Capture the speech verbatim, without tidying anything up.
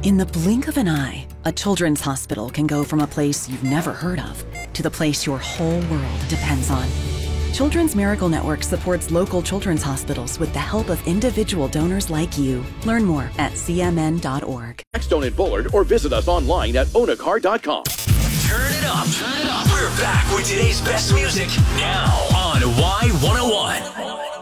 In the blink of an eye, a children's hospital can go from a place you've never heard of to the place your whole world depends on. Children's Miracle Network supports local children's hospitals with the help of individual donors like you. Learn more at c m n dot org. Blackstone in Bullard or visit us online at own a car dot com. Turn it up. Turn it up. We're back with today's best music now on Y one oh one.